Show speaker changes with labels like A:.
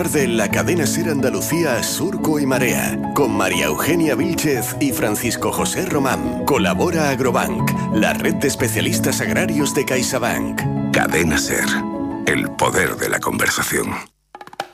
A: De la cadena SER Andalucía Surco y Marea, con María Eugenia Vílchez y Francisco José Román. Colabora Agrobank, la red de especialistas agrarios de CaixaBank.
B: Cadena SER, el poder de la conversación.